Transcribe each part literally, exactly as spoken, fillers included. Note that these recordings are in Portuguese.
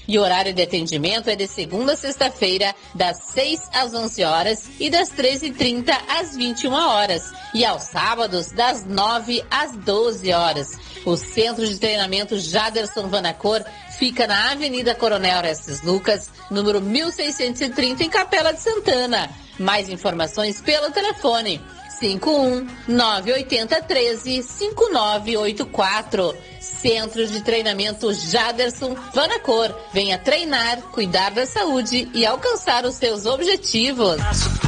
E o horário de atendimento é de segunda a sexta-feira, das seis às onze horas e das treze e trinta às vinte e uma horas. E aos sábados, das nove às doze horas. O Centro de Treinamento Jaderson Vanacor fica na Avenida Coronel Orestes Lucas, número mil seiscentos e trinta, em Capela de Santana. Mais informações pelo telefone cinco um nove oito zero um três cinco nove oito quatro. Centro de Treinamento Jaderson Vanacor. Venha treinar, cuidar da saúde e alcançar os seus objetivos.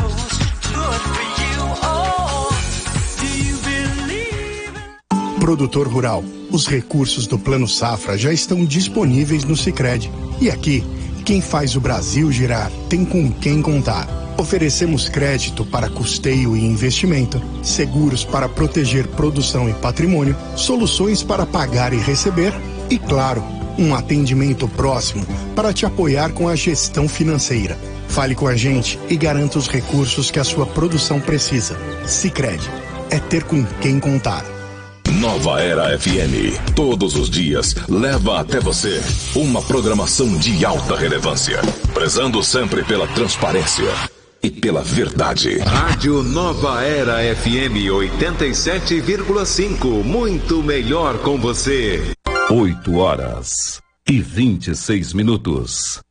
Produtor rural, os recursos do Plano Safra já estão disponíveis no Sicredi. E aqui, quem faz o Brasil girar tem com quem contar. Oferecemos crédito para custeio e investimento, seguros para proteger produção e patrimônio, soluções para pagar e receber e, claro, um atendimento próximo para te apoiar com a gestão financeira. Fale com a gente e garanta os recursos que a sua produção precisa. Sicredi, é ter com quem contar. Nova Era F M, todos os dias, leva até você uma programação de alta relevância, prezando sempre pela transparência e pela verdade. Rádio Nova Era F M oitenta e sete vírgula cinco, muito melhor com você. oito horas e vinte e seis minutos.